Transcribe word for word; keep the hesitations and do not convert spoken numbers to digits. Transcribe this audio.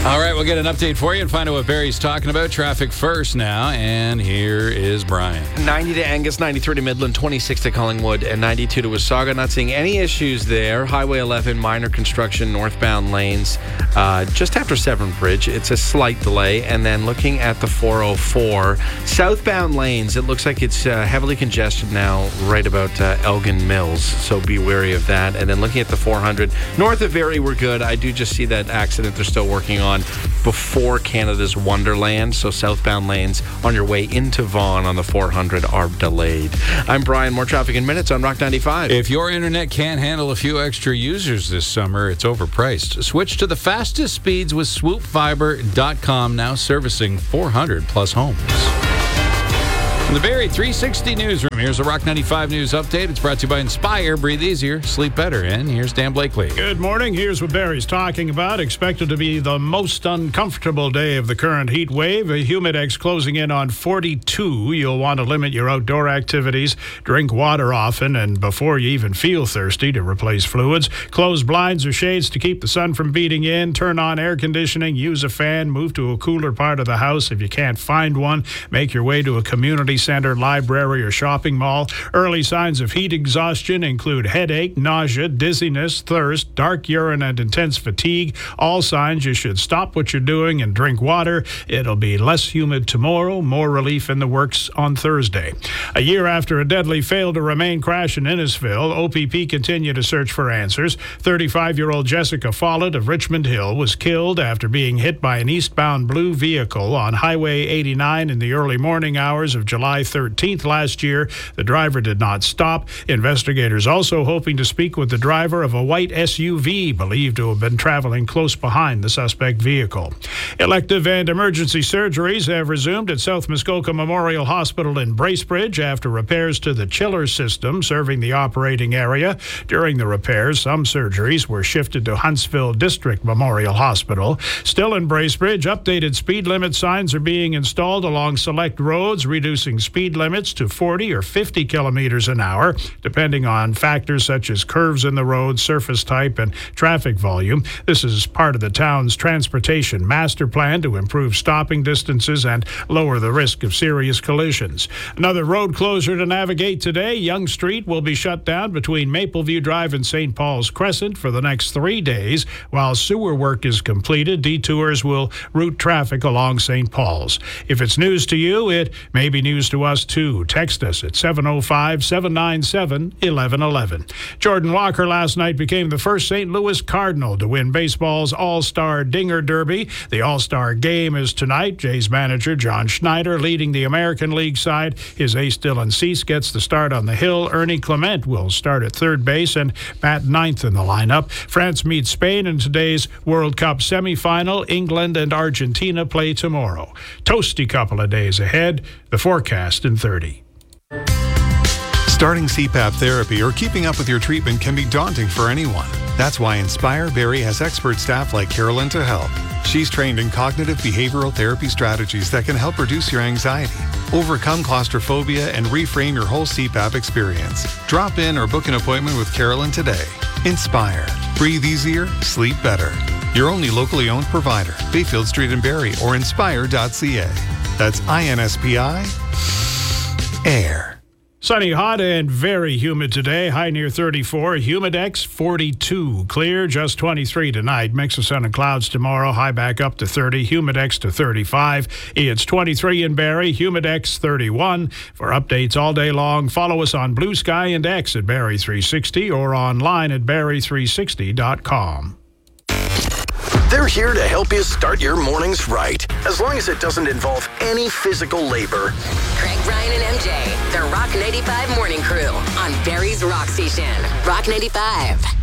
All right, we'll get an update for you and find out what Barry's talking about. Traffic first now, and here is Brian. ninety to Angus, ninety-three to Midland, twenty-six to Collingwood, and ninety-two to Wasaga. Not seeing any issues there. Highway eleven, minor construction, northbound lanes, uh, just after Severn Bridge. It's a slight delay. And then looking at the four oh four, southbound lanes, it looks like it's uh, heavily congested now right about uh, Elgin Mills, so be wary of that. And then looking at the four hundred, north of Barrie, we're good. I do just see that accident they're still working on before Canada's Wonderland, so southbound lanes on your way into Vaughan on the four hundred are delayed. I'm Brian. More traffic in minutes on Rock ninety-five. If your internet can't handle a few extra users this summer, it's overpriced. Switch to the fastest speeds with swoop fiber dot com, now servicing four hundred plus homes. From the Barrie three sixty Newsroom, here's a Rock ninety-five News Update. It's brought to you by Inspire. Breathe easier, sleep better. And here's Dan Blakely. Good morning. Here's what Barry's talking about. Expected to be the most uncomfortable day of the current heat wave. A humidex closing in on forty-two. You'll want to limit your outdoor activities. Drink water often, and before you even feel thirsty, to replace fluids. Close blinds or shades to keep the sun from beating in. Turn on air conditioning. Use a fan. Move to a cooler part of the house if you can't find one. Make your way to a community center, library, or shopping mall. Early signs of heat exhaustion include headache, nausea, dizziness, thirst, dark urine, and intense fatigue. All signs you should stop what you're doing and drink water. It'll be less humid tomorrow, more relief in the works on Thursday. A year after a deadly failed-to-remain crash in Innisfil, O P P continued to search for answers. thirty-five-year-old Jessica Follett of Richmond Hill was killed after being hit by an eastbound blue vehicle on Highway eighty-nine in the early morning hours of July thirteenth last year. The driver did not stop. Investigators also hoping to speak with the driver of a white S U V believed to have been traveling close behind the suspect vehicle. Elective and emergency surgeries have resumed at South Muskoka Memorial Hospital in Bracebridge after repairs to the chiller system serving the operating area. During the repairs, some surgeries were shifted to Huntsville District Memorial Hospital. Still in Bracebridge, updated speed limit signs are being installed along select roads, reducing speed limits to forty or fifty kilometers an hour, depending on factors such as curves in the road, surface type, and traffic volume. This is part of the town's transportation master plan to improve stopping distances and lower the risk of serious collisions. Another road closure to navigate today. Yonge Street will be shut down between Mapleview Drive and Saint Paul's Crescent for the next three days. While sewer work is completed, detours will route traffic along Saint Paul's. If it's news to you, it may be news to us too. Text us at seven oh five, seven nine seven, one one one one. Jordan Walker last night became the first Saint Louis Cardinal to win baseball's All-Star Dinger Derby. The All-Star game is tonight. Jays manager John Schneider leading the American League side. His ace Dylan Cease gets the start on the hill. Ernie Clement will start at third base and bat ninth in the lineup. France meets Spain in today's World Cup semifinal. England and Argentina play tomorrow. Toasty couple of days ahead. The forecast in thirty. Starting C PAP therapy or keeping up with your treatment can be daunting for anyone. That's why Inspire Barrie has expert staff like Carolyn to help. She's trained in cognitive behavioral therapy strategies that can help reduce your anxiety, overcome claustrophobia, and reframe your whole C PAP experience. Drop in or book an appointment with Carolyn today. Inspire. Breathe easier, sleep better. Your only locally owned provider, Bayfield Street in Barrie or inspire dot c a. That's I N S P I. Air. Sunny, hot, and very humid today. High near thirty-four. Humidex forty-two. Clear, just twenty-three tonight. Mix of sun and clouds tomorrow. High back up to thirty. Humidex to thirty-five. It's twenty-three in Barrie. Humidex thirty-one. For updates all day long, follow us on Blue Sky and X at Barrie three sixty or online at barrie three sixty dot com. They're here to help you start your mornings right, as long as it doesn't involve any physical labor. Craig, Ryan, and M J, the Rock ninety-five Morning Crew on Barrie's Rock Station. Rock ninety-five.